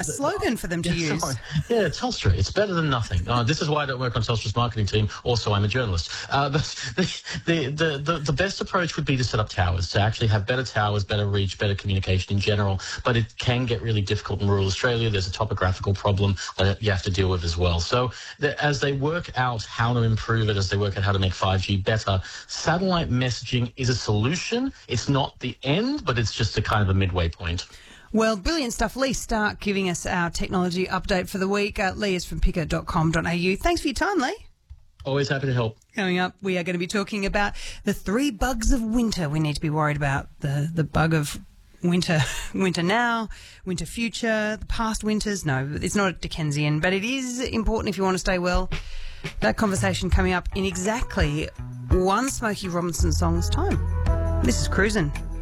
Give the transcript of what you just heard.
slogan for them to use. Sorry. Yeah, Telstra. It's better than nothing. This is why I don't work on Telstra's marketing team. Also, I'm a journalist. The best approach would be to set up towers, to actually have better towers, better reach, better communication in general. But it can get really difficult in rural Australia. There's a topographical problem that you have to deal with as well. So as they work out how to improve it, as they work out how to make 5G better, satellite messaging is a solution. It's not the end, but it's just a kind of a midway point. Well, brilliant stuff. Lee Stark giving us our technology update for the week. Lee is from picker.com.au. Thanks for your time, Lee. Always happy to help. Coming up, we are going to be talking about the 3 bugs of winter we need to be worried about. The bug of winter now, winter future, the past winters. No, it's not Dickensian, but it is important if you want to stay well. That conversation coming up in exactly one Smokey Robinson song's time. This is Cruisin'.